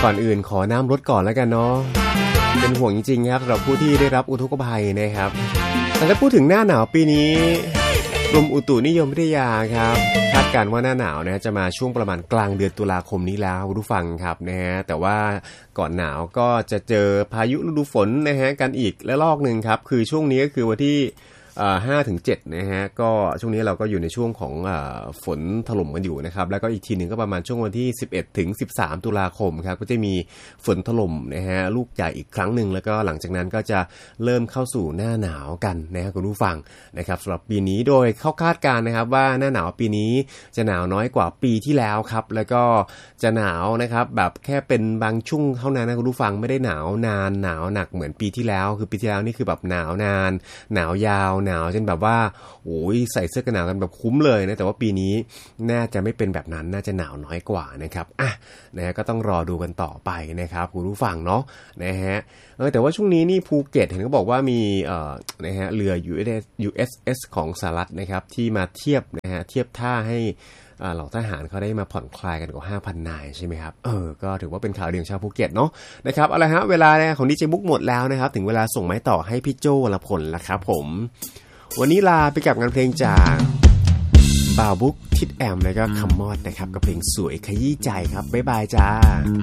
ก่อนอื่นขอน้ำลดก่อนแล้วกันเนาะเป็นห่วงจริงๆครับสำหรับผู้ที่ได้รับอุทกภัยนะครับแต่ถ้าพูดถึงหน้าหนาวปีนี้กรมอุตุนิยมวิทยาครับคาดการณ์ว่าหน้าหนาวนะจะมาช่วงประมาณกลางเดือนตุลาคมนี้แล้วคุณผู้ฟังครับนะฮะแต่ว่าก่อนหนาวก็จะเจอพายุฤดูฝนนะฮะกันอีกและลอกนึงครับคือช่วงนี้ก็คือวันที่5-7นะฮะก็ช่วงนี้เราก็อยู่ในช่วงของฝนถล่มกันอยู่นะครับแล้วก็อีกทีหนึ่งก็ประมาณช่วงวันที่11-13ตุลาคมครับก็จะมีฝนถล่มนะฮะลูกใหญ่อีกครั้งหนึ่งแล้วก็หลังจากนั้นก็จะเริ่มเข้าสู่หน้าหนาวกันนะครับคุณผู้ฟังนะครับสำหรับปีนี้โดยเขาคาดการณ์นะครับว่าหน้าหนาวปีนี้จะหนาวน้อยกว่าปีที่แล้วครับแล้วก็จะหนาวนะครับแบบแค่เป็นบางช่วงเท่านั้นนะคุณผู้ฟังไม่ได้หนาวนานหนาวหนักเหมือนปีที่แล้วคือปีที่แล้วนี่คือแบบหนาวนานหนาวยาวหนาวจนแบบว่าโอ้ยใส่เสื้อกันหนาวกันแบบคุ้มเลยนะแต่ว่าปีนี้น่าจะไม่เป็นแบบนั้นน่าจะหนาวน้อยกว่านะครับนะฮะก็ต้องรอดูกันต่อไปนะครับคุณผู้ฟังเนาะนะฮะแต่ว่าช่วงนี้นี่ภูเก็ตเห็นเขาบอกว่ามีนะฮะเรือ USS ของสหรัฐนะครับที่มาเทียบนะฮะเทียบท่าให้เหล่าทหารเขาได้มาผ่อนคลายกันกว่า 5,000 นายใช่ไหมครับก็ถือว่าเป็นข่าวดีของชาวภูเก็ตเนาะนะครับเอาละฮะเวลาของดีเจบุ๊กหมดแล้วนะครับถึงเวลาส่งไม้ต่อให้พี่โจ้วรพลแล้วครับผมวันนี้ลาไปกับงานเพลงจากบ่าวบุ๊กทิดแอมแล้วก็คำมอดนะครับกับเพลงสวยขยี้ใจครับบ๊ายบายจ้า